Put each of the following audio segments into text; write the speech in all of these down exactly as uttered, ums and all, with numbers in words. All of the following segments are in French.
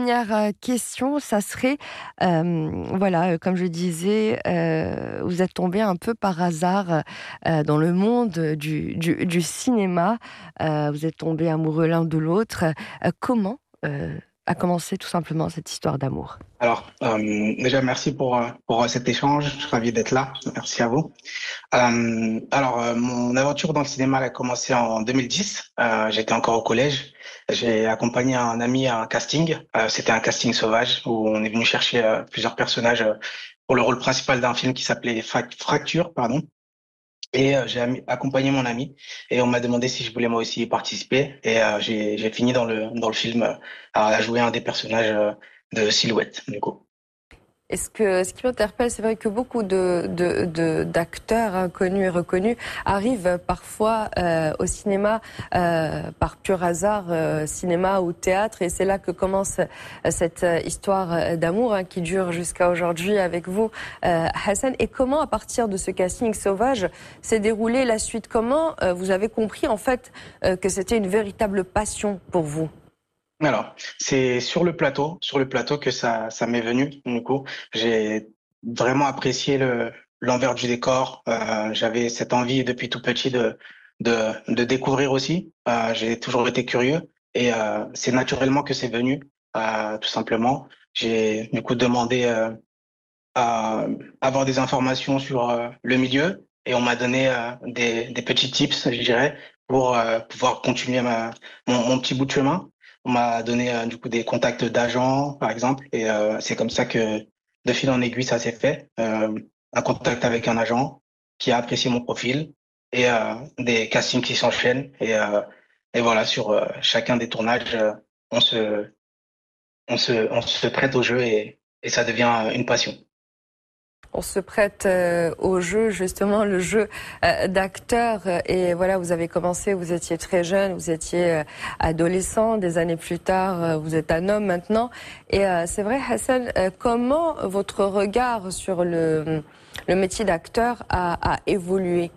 dernière euh, question, ça serait, euh, voilà, euh, comme je disais, euh, vous êtes tombé un peu par hasard euh, dans le monde du, du, du cinéma. Euh, vous êtes tombés amoureux l'un de l'autre. Euh, comment euh, a commencé tout simplement cette histoire d'amour? Alors, euh, déjà, merci pour, euh, pour euh, cet échange. Je suis ravi d'être là. Merci à vous. Euh, alors, euh, mon aventure dans le cinéma elle a commencé en deux mille dix. Euh, j'étais encore au collège. J'ai accompagné un ami à un casting. Euh, c'était un casting sauvage où on est venu chercher euh, plusieurs personnages euh, pour le rôle principal d'un film qui s'appelait Frac- Fracture, pardon. Et euh, j'ai ami- accompagné mon ami et on m'a demandé si je voulais moi aussi y participer. Et euh, j'ai j'ai fini dans le dans le film euh, à jouer un des personnages euh, de Silhouette, du coup. Et ce, que, ce qui m'interpelle, c'est vrai que beaucoup de, de, de, d'acteurs hein, connus et reconnus arrivent parfois euh, au cinéma euh, par pur hasard, euh, cinéma ou théâtre. Et c'est là que commence euh, cette histoire euh, d'amour hein, qui dure jusqu'à aujourd'hui avec vous, euh, Hassan. Et comment, à partir de ce casting sauvage, s'est déroulée la suite? Comment euh, vous avez compris en fait euh, que c'était une véritable passion pour vous? Alors, c'est sur le plateau, sur le plateau que ça, ça m'est venu. Du coup, j'ai vraiment apprécié le l'envers du décor. Euh, j'avais cette envie depuis tout petit de de, de découvrir aussi. Euh, j'ai toujours été curieux et euh, c'est naturellement que c'est venu, euh, tout simplement. J'ai du coup demandé euh, à avoir des informations sur euh, le milieu et on m'a donné euh, des des petits tips, je dirais, pour euh, pouvoir continuer ma mon, mon petit bout de chemin. On m'a donné euh, du coup des contacts d'agents, par exemple, et euh, c'est comme ça que de fil en aiguille ça s'est fait. Euh, un contact avec un agent qui a apprécié mon profil et euh, des castings qui s'enchaînent et euh, et voilà sur euh, chacun des tournages euh, on se on se on se prête au jeu et et ça devient euh, une passion. On se prête euh, au jeu, justement, le jeu euh, d'acteur. Et voilà, vous avez commencé, vous étiez très jeune, vous étiez euh, adolescent. Des années plus tard, euh, vous êtes un homme maintenant. Et euh, c'est vrai, Hassan, euh, comment votre regard sur le, le métier d'acteur a, a évolué?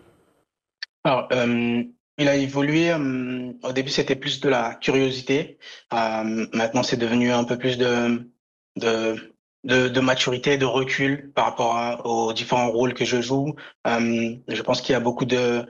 Alors, euh, il a évolué. Euh, au début, c'était plus de la curiosité. Euh, maintenant, c'est devenu un peu plus de, de, de, de maturité, de recul par rapport à- aux différents rôles que je joue. Euh, je pense qu'il y a beaucoup de,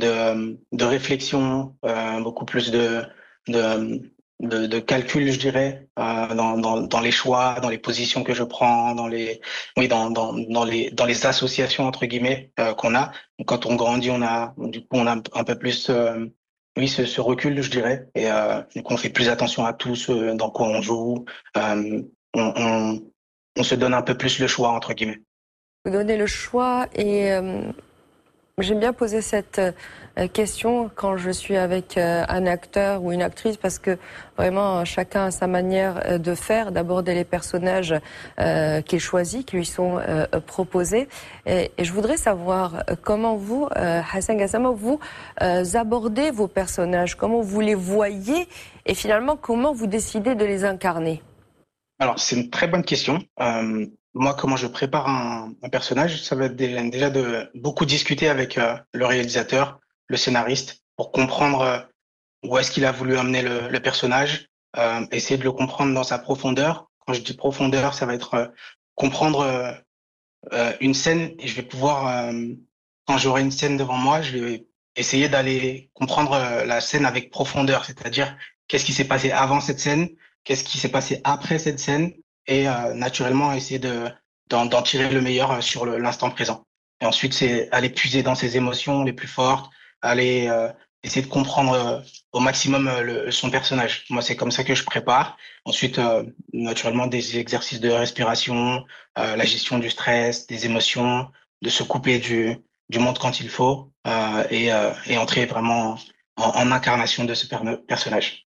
de, de réflexion, euh, beaucoup plus de, de, de, de calcul, je dirais, euh, dans, dans, dans les choix, dans les positions que je prends, dans les, oui, dans, dans, dans les, dans les associations entre guillemets euh, qu'on a. Quand on grandit, on a, du coup, on a un peu plus, euh, oui, ce, ce recul, je dirais, et euh, du coup, on fait plus attention à tout ce dans quoi on joue. Euh, on, on, on se donne un peu plus le choix entre guillemets. Vous donnez le choix et euh, j'aime bien poser cette euh, question quand je suis avec euh, un acteur ou une actrice parce que vraiment chacun a sa manière euh, de faire, d'aborder les personnages euh, qu'il choisit, qui lui sont euh, proposés. Et, et je voudrais savoir euh, comment vous, euh, Hassan Gassama, vous euh, abordez vos personnages, comment vous les voyez et finalement comment vous décidez de les incarner. Alors, c'est une très bonne question. Euh, moi, comment je prépare un, un personnage, ça va être dé- déjà de beaucoup discuter avec euh, le réalisateur, le scénariste, pour comprendre euh, où est-ce qu'il a voulu amener le, le personnage, euh, essayer de le comprendre dans sa profondeur. Quand je dis profondeur, ça va être euh, comprendre euh, euh, une scène et je vais pouvoir, euh, quand j'aurai une scène devant moi, je vais essayer d'aller comprendre euh, la scène avec profondeur, c'est-à-dire qu'est-ce qui s'est passé avant cette scène, qu'est-ce qui s'est passé après cette scène et euh, naturellement essayer de d'en d'en tirer le meilleur euh, sur le- l'instant présent. Et ensuite, c'est aller puiser dans ses émotions les plus fortes, aller euh, essayer de comprendre euh, au maximum euh, le, son personnage. Moi, c'est comme ça que je prépare. Ensuite, euh, naturellement, des exercices de respiration, euh, la gestion du stress, des émotions, de se couper du, du monde quand il faut euh, et, euh, et entrer vraiment en, en incarnation de ce per- personnage.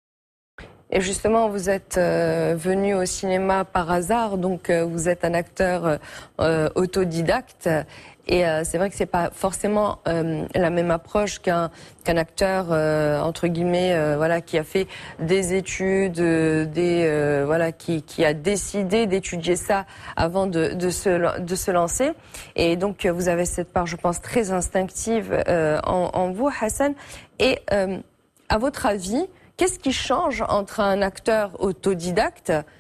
Et justement, vous êtes euh, venu au cinéma par hasard, donc euh, vous êtes un acteur euh, autodidacte. Et euh, c'est vrai que c'est pas forcément euh, la même approche qu'un qu'un acteur euh, entre guillemets, euh, voilà, qui a fait des études, euh, des euh, voilà, qui qui a décidé d'étudier ça avant de de se de se lancer. Et donc vous avez cette part, je pense, très instinctive euh, en, en vous, Hassan. Et euh, à votre avis, qu'est-ce qui change entre un acteur autodidacte